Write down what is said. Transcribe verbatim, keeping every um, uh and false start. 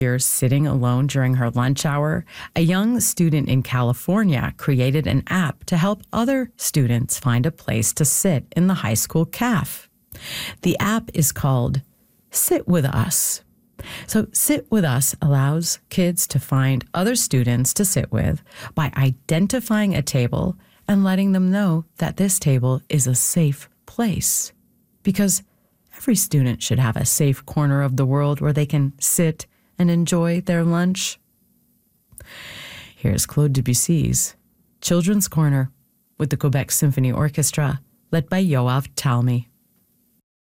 You're sitting alone during her lunch hour, a young student in California created an app to help other students find a place to sit in the high school caf. The app is called Sit With Us. So Sit With Us allows kids to find other students to sit with by identifying a table and letting them know that this table is a safe place. Because every student should have a safe corner of the world where they can sit and enjoy their lunch. Here's Claude Debussy's Children's Corner with the Quebec Symphony Orchestra, led by Yoav Talmy.